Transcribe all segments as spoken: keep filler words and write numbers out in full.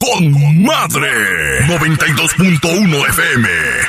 con madre. noventa y dos punto uno F M.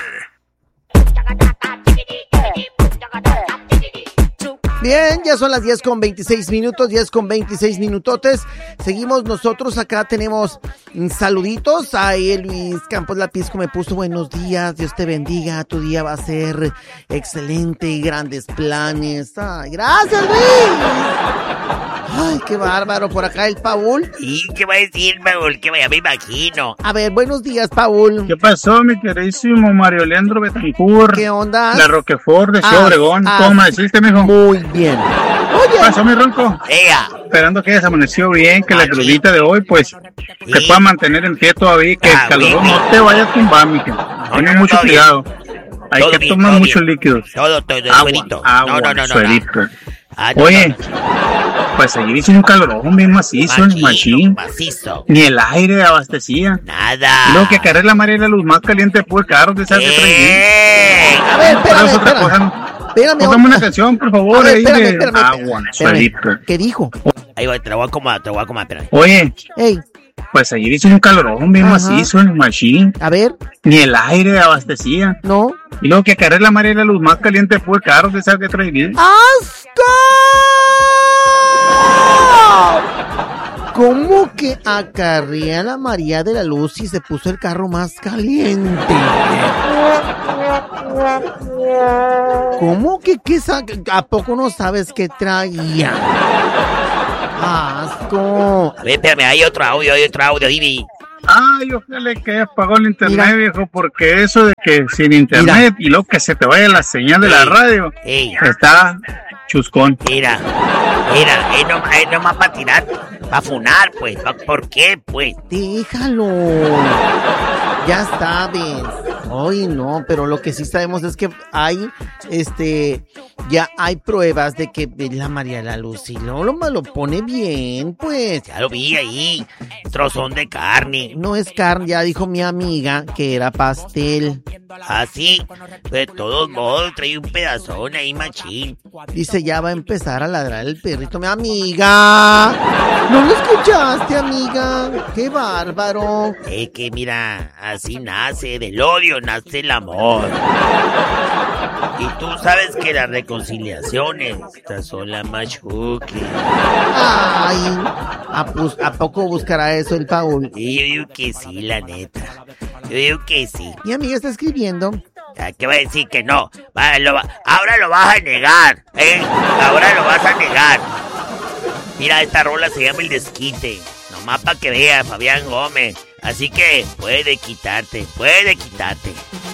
Bien, ya son las diez con veintiséis minutos, diez con veintiséis minutotes. Seguimos nosotros, acá tenemos saluditos. Ahí Luis Campos Lapisco me puso buenos días, Dios te bendiga, tu día va a ser excelente y grandes planes. Ay, gracias Luis. Ay, qué bárbaro, por acá el Paul. ¿Y qué va a decir, Paul? Que vaya, me imagino. A ver, buenos días, Paul. ¿Qué pasó, mi queridísimo Mario Leandro Betancourt? ¿Qué onda? La Roquefort de Ciudad Ah, Obregón. ah, ¿Cómo me deciste, mijo? Muy bien. Oye. ¿Qué pasó, mi ronco? Ea. Esperando que hayas amanecido bien, que la crudita de hoy, pues, Sí. se pueda mantener en pie todavía, que Ah, el calor bien, no bien. te vaya a tumbar, mi gente. No, Ten no, no, mucho todo bien. cuidado. Hay Todo que bien, tomar todo muchos bien. líquidos. Todo, todo, Agua, suerito. agua, No, no, no, no. suerito. Ah, no, Oye, no. pues allí hizo un calorón bien macizo, el machín. Macizo. Ni el aire abastecía. Nada. Y luego que cargar la María la luz más caliente fue el carro de esa que traía. ¡Eh! A ver, Pero espérame, es otra cosa, espérame. ¿no? Espérame, Póngame otra. una canción, por A favor, ver, ahí espérame, de espérame, agua, espérame. suerito. ¿Qué dijo? Ahí va, te lo voy a acomodar, te lo voy a acomodar, espérame. Oye, Ey, pues ayer hizo un calorón bien Ajá. macizo, el machín. a ver, Ni el aire abastecía. no. Y luego que cargar la María la luz más caliente fue el carro de esa que traía. ¡Asco! ¿Cómo que acarrea la María de la Luz y se puso el carro más caliente? ¿Cómo que qué sa- ¿A poco no sabes qué traía? ¡Asco! A ver, espérame, hay otro audio, hay otro audio, Divi. Ay, ojalá que apagó el internet, Mira. viejo, porque eso de que sin internet y luego que se te vaya la señal de la Ey. radio, Ey, está chuscón. mira, mira, es nomás, es nomás para tirar, para funar, pues. Pa- ¿Por qué, pues? Déjalo. Ya sabes. Ay, no, pero lo que sí sabemos es que hay, este, ya hay pruebas de que la María de la Luz y no lo, lo pone bien, pues. Ya lo vi ahí, trozón de carne. No es carne, ya dijo mi amiga que era pastel. Así, de todos modos, trae un pedazón ahí, machín. Dice, ya va a empezar a ladrar el perrito. Mi amiga, ¿no lo escuchaste, amiga? ¡Qué bárbaro! Es que mira, así nace, del odio nace el amor. Y tú sabes que las reconciliaciones, estas son las más chuki. Ay, ¿a, pus- ¿a poco buscará eso el Paul? Y yo digo que sí, la neta. Yo digo que sí. Mi amiga está escribiendo. ¿A qué va a decir que no? Va, lo va- ahora lo vas a negar, ¿eh? Ahora lo vas a negar. Mira, esta rola se llama El Desquite. Nomás para que veas, Fabián Gómez. Así que puede quitarte, puede quitarte.